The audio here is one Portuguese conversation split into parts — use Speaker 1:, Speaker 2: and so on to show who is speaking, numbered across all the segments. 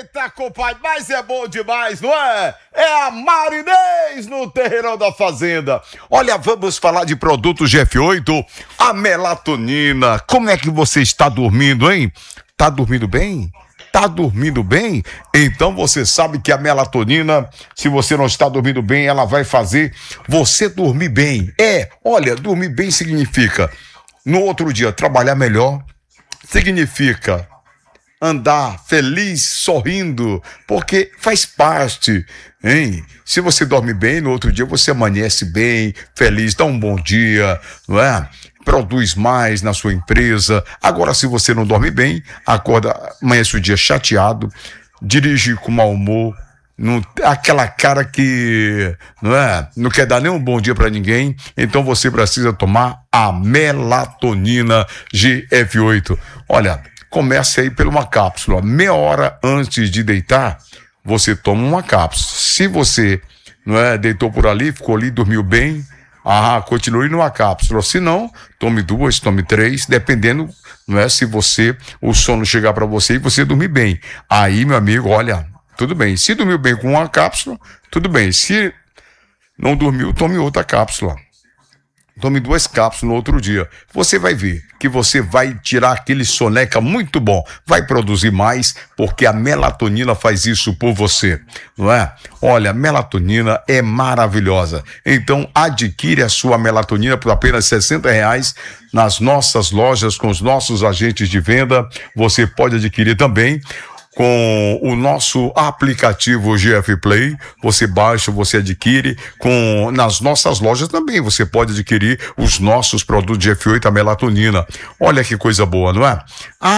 Speaker 1: Eita, compadre, mas é bom demais, não é? É a Marinês no Terreirão da Fazenda. Olha, vamos falar de produtos GF8, a melatonina. Como é que você está dormindo, hein? Tá dormindo bem? Tá dormindo bem? Então você sabe que a melatonina, se você não está dormindo bem, ela vai fazer você dormir bem. Olha, dormir bem significa, no outro dia, trabalhar melhor, significa andar feliz, sorrindo, porque faz parte, hein? Se você dorme bem, no outro dia você amanhece bem, feliz, dá um bom dia, não é? Produz mais na sua empresa. Agora, se você não dorme bem, acorda, amanhece o dia chateado, dirige com mau humor, aquela cara que não quer dar nem um bom dia para ninguém. Então você precisa tomar a melatonina GF8. Olha, comece aí por uma cápsula. Meia hora antes de deitar, você toma uma cápsula. Se você deitou por ali, ficou ali, dormiu bem, continue numa cápsula. Se não, tome 2, tome 3, dependendo, se o sono chegar para você e você dormir bem. Aí, meu amigo, olha, tudo bem. Se dormiu bem com uma cápsula, tudo bem. Se não dormiu, tome outra cápsula. Tome 2 cápsulas no outro dia. Você vai ver que você vai tirar aquele soneca muito bom. Vai produzir mais, porque a melatonina faz isso por você, não é? Olha, a melatonina é maravilhosa. Então, adquire a sua melatonina por apenas R$60 nas nossas lojas, com os nossos agentes de venda. Você pode adquirir também com o nosso aplicativo GF Play. Você baixa, você adquire. Nas nossas lojas também você pode adquirir os nossos produtos GF8, a melatonina. Olha que coisa boa, não é?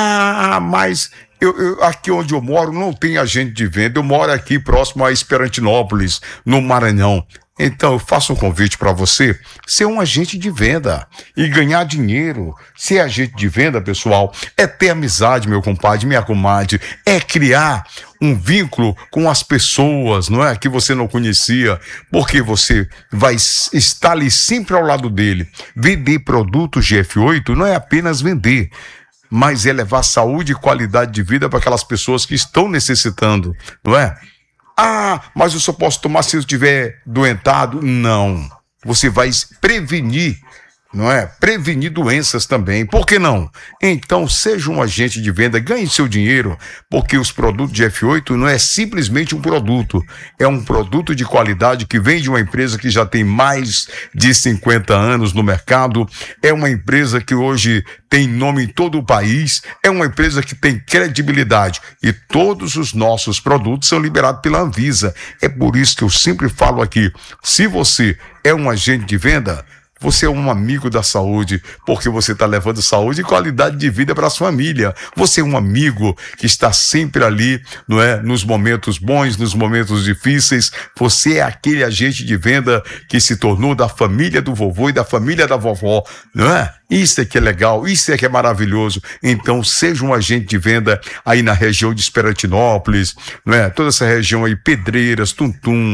Speaker 1: Mas eu aqui onde eu moro não tem agente de venda. Eu moro aqui próximo a Esperantinópolis, no Maranhão. Então eu faço um convite para você ser um agente de venda e ganhar dinheiro. Ser agente de venda, pessoal, é ter amizade, meu compadre, minha comadre, é criar um vínculo com as pessoas, não é? Que você não conhecia, porque você vai estar ali sempre ao lado dele. Vender produtos GF8 não é apenas vender, mas é levar saúde e qualidade de vida para aquelas pessoas que estão necessitando, não é? Mas eu só posso tomar se eu estiver doentado? Não. Você vai prevenir, não é? Prevenir doenças também. Por que não? Então, seja um agente de venda, ganhe seu dinheiro, porque os produtos de F8 não é simplesmente um produto. É um produto de qualidade que vem de uma empresa que já tem mais de 50 anos no mercado. É uma empresa que hoje tem nome em todo o país. É uma empresa que tem credibilidade. E todos os nossos produtos são liberados pela Anvisa. É por isso que eu sempre falo aqui, se você é um agente de venda, você é um amigo da saúde, porque você está levando saúde e qualidade de vida para a sua família. Você é um amigo que está sempre ali, não é? Nos momentos bons, nos momentos difíceis. Você é aquele agente de venda que se tornou da família do vovô e da família da vovó, não é? Isso é que é legal, isso é que é maravilhoso. Então, seja um agente de venda aí na região de Esperantinópolis, não é? Toda essa região aí, Pedreiras, Tuntum,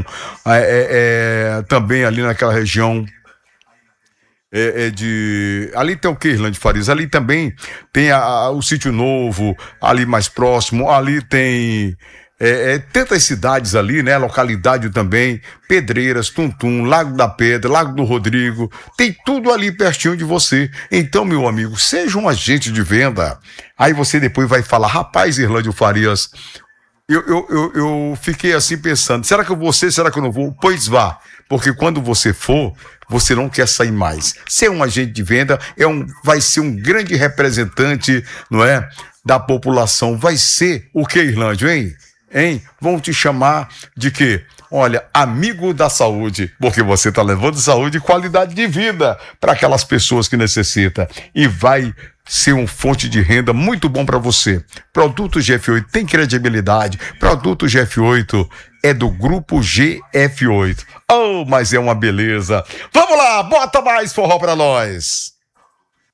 Speaker 1: também ali naquela região. Ali tem o que, Irlande Farias? Ali também tem o Sítio Novo, ali mais próximo. Ali tem tantas cidades ali, né? Localidade também, Pedreiras, Tuntum, Lago da Pedra, Lago do Rodrigo, tem tudo ali pertinho de você. Então, meu amigo, seja um agente de venda. Aí você depois vai falar, rapaz, Irlande Farias, eu fiquei assim pensando, será que eu vou ser, será que eu não vou? Pois vá, porque quando você for, você não quer sair mais. Ser um agente de venda vai ser um grande representante, não é? Da população. Vai ser o que, Irlândio, hein? Vão te chamar de quê? Olha, amigo da saúde, porque você está levando saúde e qualidade de vida para aquelas pessoas que necessitam. E vai ser uma fonte de renda muito bom para você. Produto GF8 tem credibilidade. Produto GF8 é do grupo GF8. Mas é uma beleza. Vamos lá, bota mais forró para nós.